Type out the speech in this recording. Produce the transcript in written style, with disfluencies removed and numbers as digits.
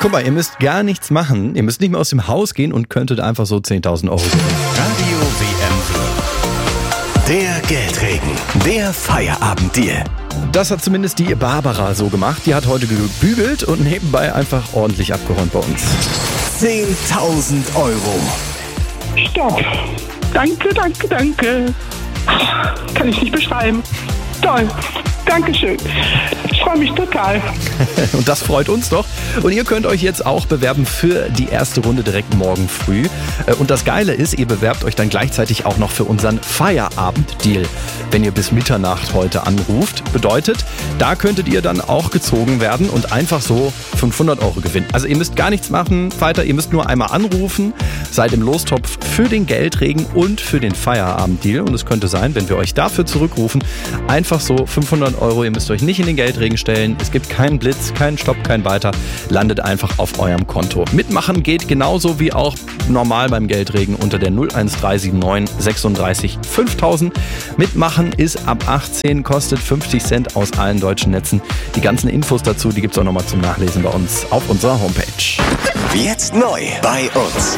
Guck mal, ihr müsst gar nichts machen. Ihr müsst nicht mehr aus dem Haus gehen und könntet einfach so 10.000 Euro gewinnen. Radio WM. Der Geldregen. Der Feierabenddeal. Das hat zumindest die Barbara so gemacht. Die hat heute gebügelt und nebenbei einfach ordentlich abgeräumt bei uns. 10.000 Euro. Stopp. Danke. Kann ich nicht beschreiben. Toll. Dankeschön. Ich freue mich total. Und das freut uns doch. Und ihr könnt euch jetzt auch bewerben für die erste Runde direkt morgen früh. Und das Geile ist, ihr bewerbt euch dann gleichzeitig auch noch für unseren Feierabend-Deal, wenn ihr bis Mitternacht heute anruft. Bedeutet, da könntet ihr dann auch gezogen werden und einfach so 500 Euro gewinnen. Also ihr müsst gar nichts machen weiter, ihr müsst nur einmal anrufen, seid im Lostopf für den Geldregen und für den Feierabend-Deal. Und es könnte sein, wenn wir euch dafür zurückrufen, einfach so 500 Euro. Ihr müsst euch nicht in den Geldregen stellen. Es gibt keinen Blitz, keinen Stopp, kein Weiter. Landet einfach auf eurem Konto. Mitmachen geht genauso wie auch normal beim Geldregen unter der 01379 36 5000. Mitmachen ist ab 18, kostet 50 Cent aus allen deutschen Netzen. Die ganzen Infos dazu, die gibt es auch nochmal zum Nachlesen bei uns auf unserer Homepage. Jetzt neu bei uns.